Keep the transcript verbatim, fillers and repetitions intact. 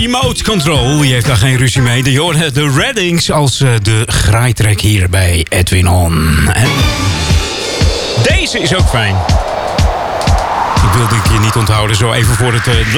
Remote Control. Je heeft daar geen ruzie mee. Je hoort de Reddings als uh, de graaitrek hier bij Edwin On. En deze is ook fijn. Ik wilde een keer niet onthouden, zo even voor het uh,